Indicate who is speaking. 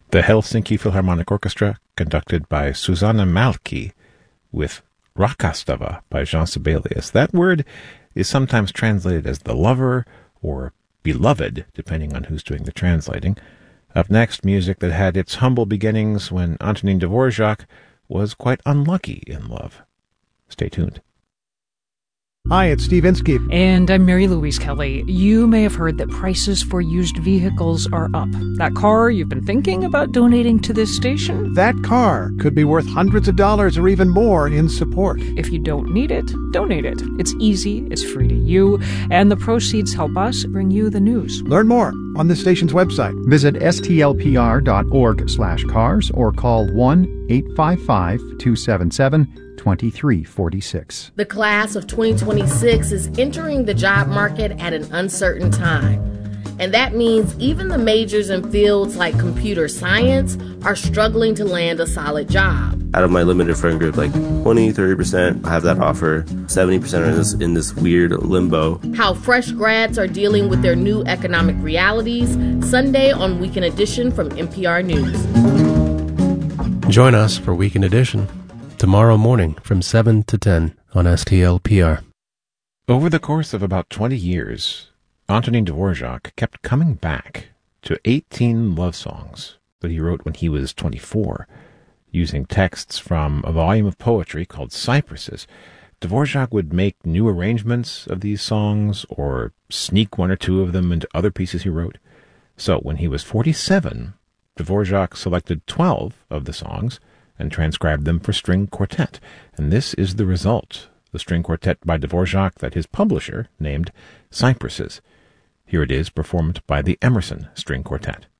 Speaker 1: The Helsinki Philharmonic Orchestra, conducted by Susanna Malki, with Rakastava by Jean Sibelius. That word is sometimes translated as the lover or beloved, depending on who's doing the translating. Up next, music that had its humble beginnings when Antonin Dvorak was quite unlucky in love. Stay tuned.
Speaker 2: Hi, it's Steve Inskeep.
Speaker 3: And I'm Mary Louise Kelly. You may have heard that prices for used vehicles are up. That car you've been thinking about donating to this station?
Speaker 2: That car could be worth hundreds of dollars or even more in support.
Speaker 3: If you don't need it, donate it. It's easy, it's free to you, and the proceeds help us bring you the news.
Speaker 2: Learn more on the station's website.
Speaker 4: Visit stlpr.org/cars or call 1-855-277-2346.
Speaker 5: The class of 2026 is entering the job market at an uncertain time. And that means even the majors in fields like computer science are struggling to land a solid job.
Speaker 6: Out of my limited friend group, like 20-30% have that offer. 70% are in this weird limbo.
Speaker 5: How fresh grads are dealing with their new economic realities, Sunday on Weekend Edition from NPR News.
Speaker 7: Join us for Weekend Edition tomorrow morning from 7 to 10 on STLPR.
Speaker 1: Over the course of about 20 years, Antonin Dvorak kept coming back to 18 love songs that he wrote when he was 24, using texts from a volume of poetry called Cypresses. Dvorak would make new arrangements of these songs or sneak one or two of them into other pieces he wrote. So when he was 47, Dvorak selected 12 of the songs and transcribed them for string quartet. And this is the result, the string quartet by Dvorak that his publisher named Cypresses. Here it is, performed by the Emerson String Quartet.